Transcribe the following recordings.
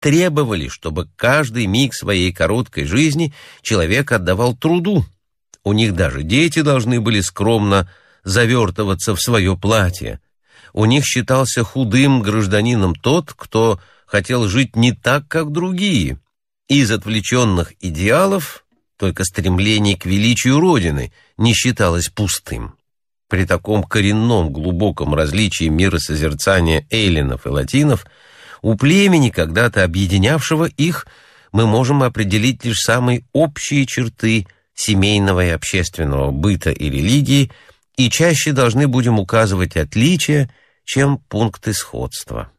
требовали, чтобы каждый миг своей короткой жизни человек отдавал труду. У них даже дети должны были скромно завертываться в свое платье. У них считался худым гражданином тот, кто хотел жить не так, как другие. Из отвлеченных идеалов только стремление к величию Родины не считалось пустым. При таком коренном глубоком различии миросозерцания эллинов и латинов у племени, когда-то объединявшего их, мы можем определить лишь самые общие черты семейного и общественного быта и религии, и чаще должны будем указывать отличия, чем пункты сходства.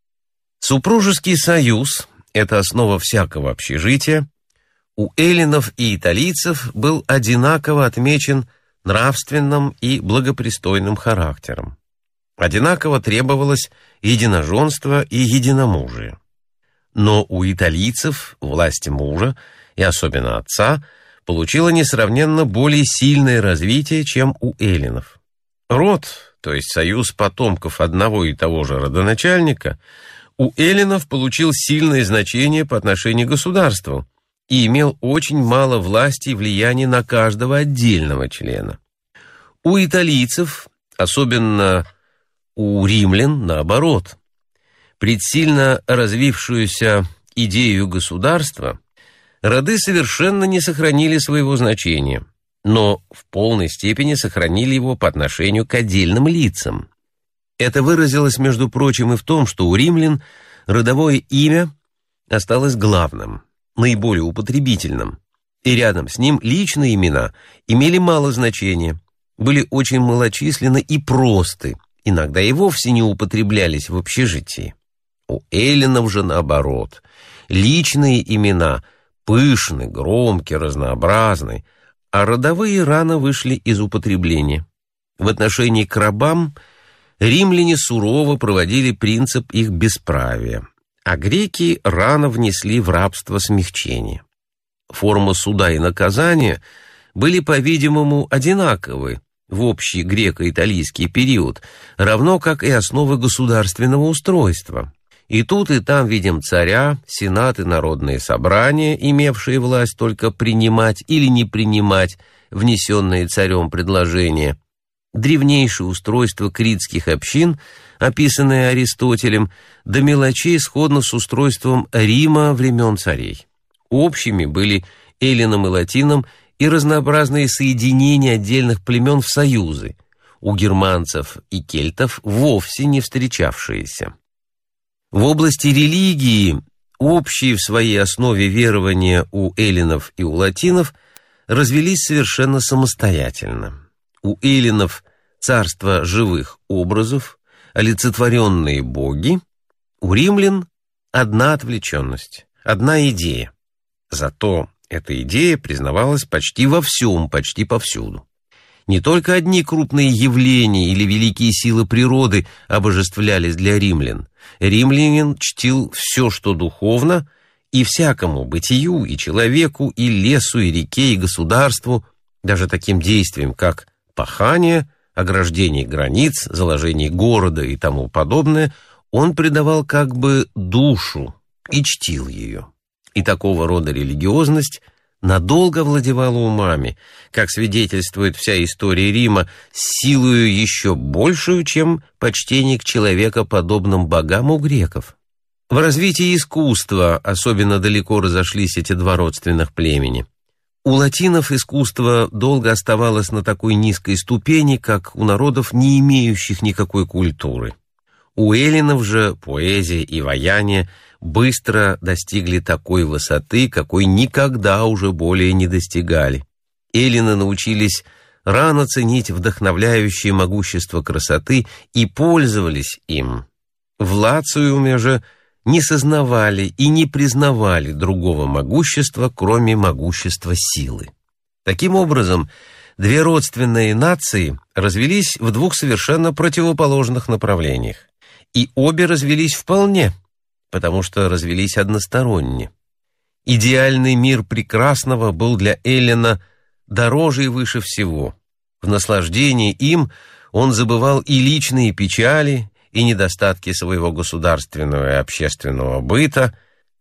Супружеский союз – это основа всякого общежития. У эллинов и италийцев был одинаково отмечен нравственным и благопристойным характером. Одинаково требовалось единоженство и единомужие. Но у италийцев власть мужа, и особенно отца, получила несравненно более сильное развитие, чем у эллинов. Род, то есть союз потомков одного и того же родоначальника, у эллинов получил сильное значение по отношению к государству и имел очень мало власти и влияния на каждого отдельного члена. У италийцев, особенно у римлян, наоборот. Пред сильно развившуюся идею государства роды совершенно не сохранили своего значения, но в полной степени сохранили его по отношению к отдельным лицам. Это выразилось, между прочим, и в том, что у римлян родовое имя осталось главным, наиболее употребительным, и рядом с ним личные имена имели мало значения, были очень малочисленны и просты, иногда и вовсе не употреблялись в общежитии. У эллинов же наоборот. Личные имена пышны, громкие, разнообразны, а родовые рано вышли из употребления. В отношении к рабам римляне сурово проводили принцип их бесправия, а греки рано внесли в рабство смягчение. Формы суда и наказания были, по-видимому, одинаковы в общий греко-италийский период, равно как и основы государственного устройства. И тут и там видим царя, сенат и народные собрания, имевшие власть только принимать или не принимать внесенные царем предложения. Древнейшее устройство критских общин, описанное Аристотелем, до мелочей сходно с устройством Рима времен царей. Общими были эллинам и латинам и разнообразные соединения отдельных племен в союзы, у германцев и кельтов вовсе не встречавшиеся. В области религии общие в своей основе верования у эллинов и у латинов развелись совершенно самостоятельно. У эллинов царство живых образов, олицетворенные боги, у римлян одна отвлеченность, одна идея. Зато эта идея признавалась почти во всем, почти повсюду. Не только одни крупные явления или великие силы природы обожествлялись для римлян. Римлянин чтил все, что духовно, и всякому бытию, и человеку, и лесу, и реке, и государству, даже таким действиям, как пахание, ограждение границ, заложение города и тому подобное, он придавал как бы душу и чтил ее. И такого рода религиозность надолго владевала умами, как свидетельствует вся история Рима, силою еще большую, чем почтение к человекоподобным богам у греков. В развитии искусства особенно далеко разошлись эти два родственных племени. У латинов искусство долго оставалось на такой низкой ступени, как у народов, не имеющих никакой культуры. У эллинов же поэзия и ваяние быстро достигли такой высоты, какой никогда уже более не достигали. Эллины научились рано ценить вдохновляющее могущество красоты и пользовались им. В Лациуме же не сознавали и не признавали другого могущества, кроме могущества силы. Таким образом, две родственные нации развелись в двух совершенно противоположных направлениях. И обе развелись вполне, потому что развелись односторонне. Идеальный мир прекрасного был для Эллина дороже и выше всего. В наслаждении им он забывал и личные печали, и недостатки своего государственного и общественного быта,